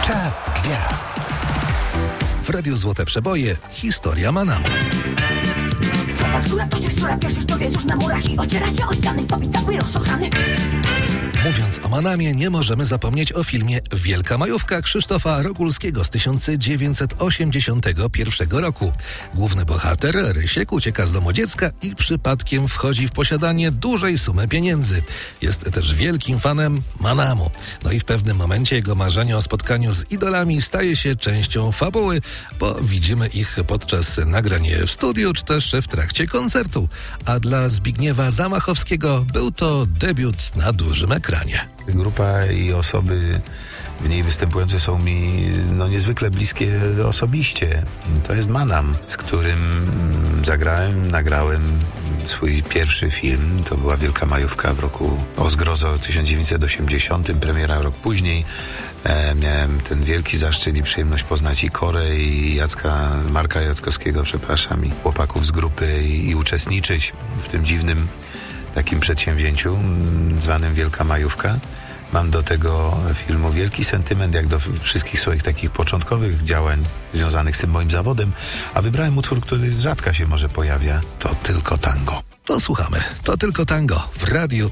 Czas gwiazd. W Radiu Złote Przeboje historia Manamu. Chłopak żura to się szczura, pierwszy szczur jest już na murach i ociera się o ściany, stopi cały rozczochany. Mówiąc o Manamie, nie możemy zapomnieć o filmie Wielka Majówka Krzysztofa Rokulskiego z 1981 roku. Główny bohater, Rysiek, ucieka z domu dziecka i przypadkiem wchodzi w posiadanie dużej sumy pieniędzy. Jest też wielkim fanem Manamu. No i w pewnym momencie jego marzenie o spotkaniu z idolami staje się częścią fabuły, bo widzimy ich podczas nagrania w studiu, czy też w trakcie koncertu. A dla Zbigniewa Zamachowskiego był to debiut na dużym ekranie. Grupa i osoby w niej występujące są mi niezwykle bliskie osobiście. To jest Manam, z którym nagrałem swój pierwszy film. To była Wielka Majówka w roku o zgrozo 1980, premiera rok później. Miałem ten wielki zaszczyt i przyjemność poznać i Korę, i Marka Jackowskiego, i chłopaków z grupy i uczestniczyć w tym dziwnym takim przedsięwzięciu zwanym Wielka Majówka. Mam do tego filmu wielki sentyment, jak do wszystkich swoich takich początkowych działań związanych z tym moim zawodem, a wybrałem utwór, który z rzadka się może pojawia. To tylko tango. To słuchamy. To tylko tango w Radiu